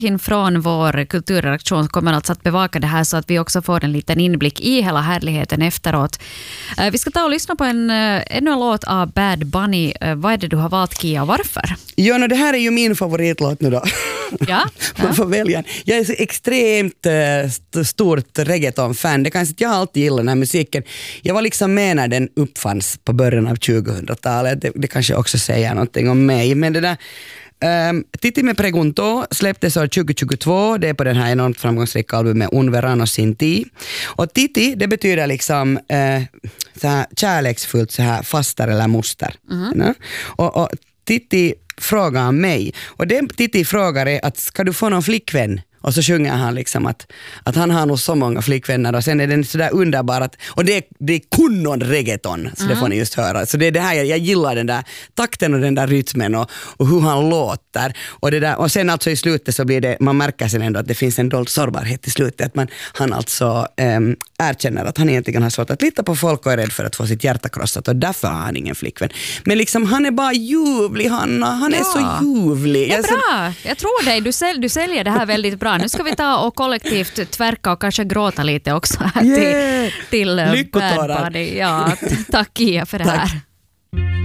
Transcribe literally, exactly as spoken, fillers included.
In från vår kulturredaktion kommer alltså att bevaka det här så att vi också får en liten inblick i hela härligheten efteråt. Vi ska ta och lyssna på en, ännu en låt av Bad Bunny. Vad är det du har valt, Kia, och varför? Ja, no, det här är ju min favoritlåt nu då. Ja, Man ja. får välja. Jag är så extremt uh, stort reggaeton-fan. Det kan säga att jag har alltid gillat den här musiken. Jag var liksom med när den uppfanns på början av tjugohundratalet. Det, det kanske också säger någonting om mig. Men det där... Um, Titi me pregunto släpptes år tjugohundratjugotvå. Det är på den här enormt framgångsrika albumet Un verano sin ti. Och Titi, det betyder liksom uh, så här kärleksfullt, så här faster eller moster. Mm. No? Och, och Titi frågar mig, och det Titi frågar är att ska du få någon flickvän? Och så sjunger han liksom att, att han har nog så många flickvänner, och sen är den sådär underbar att, och det är, det är kunnon reggaeton, så mm. det får ni just höra. Så det är det här, jag, jag gillar den där takten och den där rytmen och, och hur han låter. Och, det där, och sen alltså i slutet så blir det, man märker sen ändå att det finns en dold sårbarhet i slutet. Att man, han alltså ähm, erkänner att han egentligen har svårt att lita på folk och är rädd för att få sitt hjärta krossat, och därför har han ingen flickvän. Men liksom han är bara ljuvlig, Hanna. Han är ja. så ljuvlig. Det är bra, jag tror dig. Du, säl, du säljer det här väldigt bra. Nu ska vi ta och kollektivt tvärka och kanske gråta lite också här yeah. till, till Bad Bunny. Ja, tack Kia för det tack. här.